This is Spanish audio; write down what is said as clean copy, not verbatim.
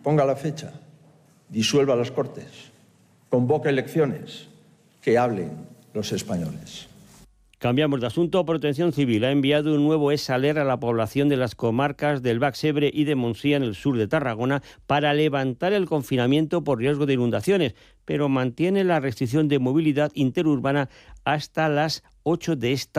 ponga la fecha, disuelva las Cortes, convoque elecciones, que hablen los españoles. Cambiamos de asunto. Protección Civil ha enviado un nuevo SALER a la población de las comarcas del Baix Ebre y de Montsía, en el sur de Tarragona, para levantar el confinamiento por riesgo de inundaciones, pero mantiene la restricción de movilidad interurbana hasta las 8 de esta